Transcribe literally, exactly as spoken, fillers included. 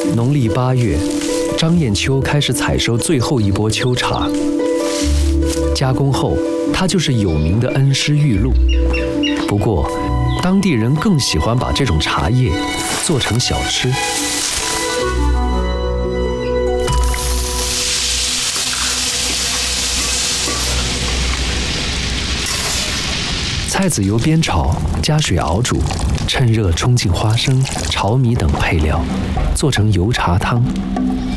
农历八月，张雁秋开始采收最后一波秋茶。加工后，它就是有名的恩施玉露。不过，当地人更喜欢把这种茶叶做成小吃。菜籽油煸炒，加水熬煮，趁热冲进花生、炒米等配料，做成油茶汤。